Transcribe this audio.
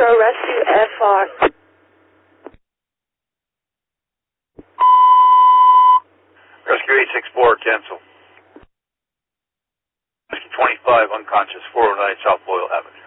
Metro Rescue FR. Rescue 864, cancel. Rescue 25, unconscious, 409 South Boyle Avenue.